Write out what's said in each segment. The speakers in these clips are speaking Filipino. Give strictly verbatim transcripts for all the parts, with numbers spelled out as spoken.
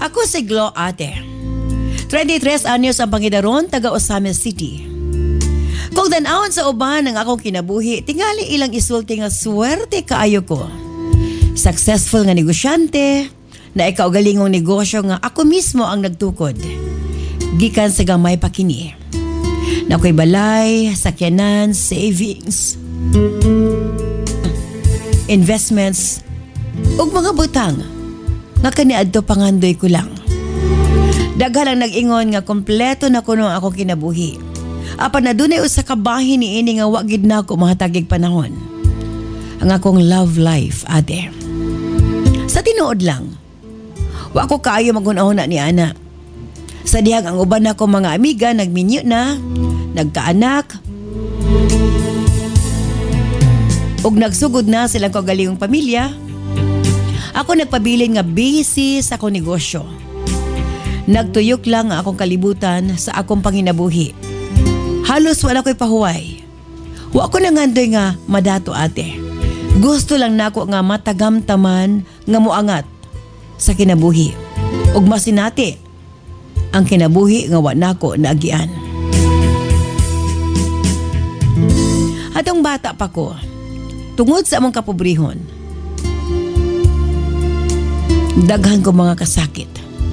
Ako si Glo ate. twenty-tres anyos ang pangidaron, taga Osame City. Kung danawon sa uban ng akong kinabuhi, tingali ilang isulti nga swerte kaayo ko. Successful nga negosyante, na ikaugalingong negosyo nga ako mismo ang nagtukod. Gikan sa gamay pa kini. Na ako'y balay, sakyanan, savings, investments, ug mga butang nga kaniadto pangandoy ko lang. Daghan ang nag-ingon nga kompleto na kuno ang akong kinabuhi. Apan na dunay usa ka bahin niini nga wa gid na ko mahatagig panahon. Ang akong love life, ate. Sa tinuod lang, wa ko kaayo magunahon na ni ana. Sa dihang ang uban nako mga amiga nagminyo na, nagkaanak, ug nagsugod na silang kaugalingong pamilya. Ako nagpabilin nga busy sa akong negosyo. Nagtuyok lang ang akong kalibutan sa akong panginabuhi. Halos wala ko'y pahuway. Wa ko nangandoy nga madato ate. Gusto lang nako nga matagamtaman nga muangat sa kinabuhi. Ug masinati ang kinabuhi nga wa nako naagian. Atong bata pa ko, tungod sa among kapobrehon, daghan ko mga kasakit.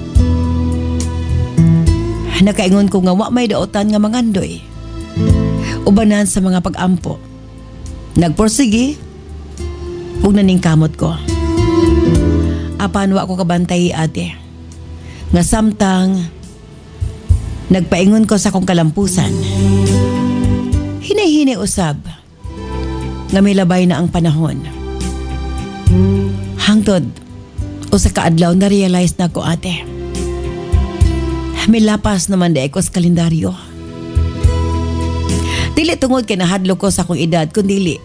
Nakaingon ko nga wa may daotan nga mangandoy. Ubanan sa mga pag-ampo. Nagporsigi ug naningkamot ko. Apan wa ko kabantay ate. Nga samtang nagpaingon ko sa akong kalampusan. Hinay-hinay usab nga may labay na ang panahon. Hangtod usa ka adlaw na realize na ko ate. May lapas naman di ako sa kalendaryo. Dili tungod kay nahadlo ko sa akong edad, kundili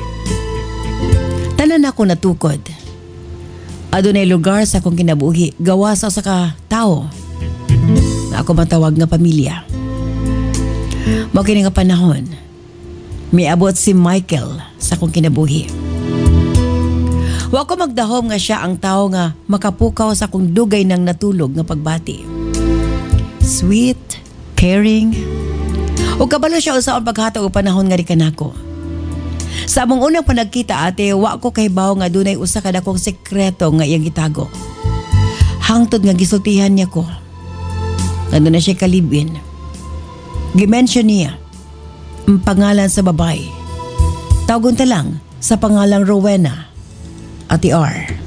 tanan ako natukod. Adunay lugar sa akong kinabuhi gawa sa usa ka tawo na ako matawag nga pamilya. Mao kini nga panahon, may abot si Michael sa akong kinabuhi. Wa ko magdahom nga siya ang tao nga makapukaw sa akong dugay ng natulog nga pagbati. Sweet, caring, o kabalo siya usaon paghatag og panahon nga di kanako. Sa among unang panagkita ate, wa ko kahibaw nga dunay usa ka dakong sekreto nga iyang gitago. Hangtod nga gisultihan niya ko. Ano na siya kalibin. Gimension niya ang pangalan sa babae. Tawgon ta lang sa pangalang Rowena, Ate R.